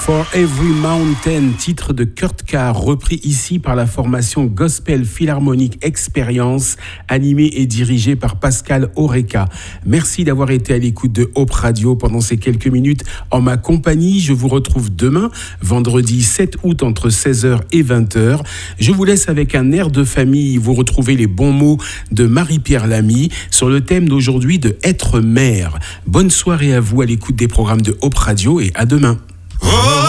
For Every Mountain, titre de Kurt Carr, repris ici par la formation Gospel Philharmonic Experience, animée et dirigée par Pascal Oreca. Merci d'avoir été à l'écoute de Hope Radio pendant ces quelques minutes en ma compagnie. Je vous retrouve demain, vendredi 7 août entre 16h et 20h. Je vous laisse avec un air de famille. Vous retrouvez les bons mots de Marie-Pierre Lamy sur le thème d'aujourd'hui de être mère. Bonne soirée à vous à l'écoute des programmes de Hope Radio et à demain.